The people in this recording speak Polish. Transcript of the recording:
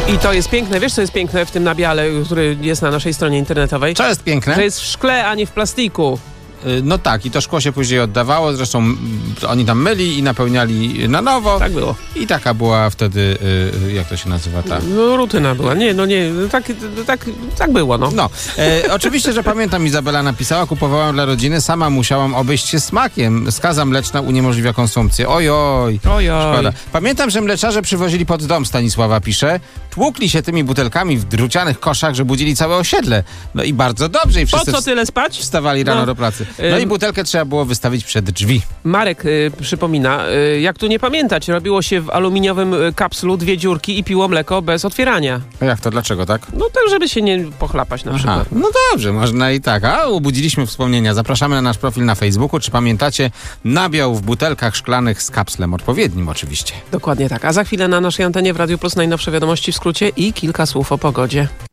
I to jest piękne. Wiesz, co jest piękne w tym nabiale, który jest na naszej stronie internetowej? Co jest piękne? Że jest w szkle, a nie w plastiku. No tak, i to szkło się później oddawało, zresztą oni tam myli i napełniali na nowo. Tak było. I taka była wtedy, jak to się nazywa ta? No rutyna była. Nie, tak było, no. No, oczywiście, że pamiętam, Izabela napisała, kupowałam dla rodziny, sama musiałam obejść się smakiem. Skaza mleczna uniemożliwia konsumpcję. Ojoj. Szkoda. Pamiętam, że mleczarze przywozili pod dom, Stanisława pisze, tłukli się tymi butelkami w drucianych koszach, że budzili całe osiedle. No i bardzo dobrze. I Po wszyscy co tyle spać? wstawali rano do pracy. No i butelkę trzeba było wystawić przed drzwi. Marek przypomina, jak tu nie pamiętać, robiło się w aluminiowym kapslu 2 dziurki i piło mleko bez otwierania. A jak to? Dlaczego tak? No tak, żeby się nie pochlapać na przykład. No dobrze, można i tak. A obudziliśmy wspomnienia. Zapraszamy na nasz profil na Facebooku. Czy pamiętacie nabiał w butelkach szklanych z kapslem odpowiednim oczywiście? Dokładnie tak. A za chwilę na naszej antenie w Radiu Plus najnowsze wiadomości w skrócie i kilka słów o pogodzie.